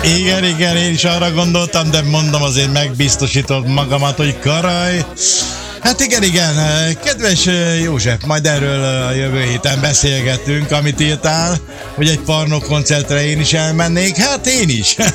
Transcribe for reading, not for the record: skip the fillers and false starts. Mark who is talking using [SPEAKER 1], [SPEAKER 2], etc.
[SPEAKER 1] Igen, igen, én is arra gondoltam, de mondom, azért megbiztosított magamat, hogy karaj. Hát igen, igen, kedves József, majd erről a jövő héten beszélgetünk, amit írtál, hogy egy Parnok koncertre én is elmennék, hát én is.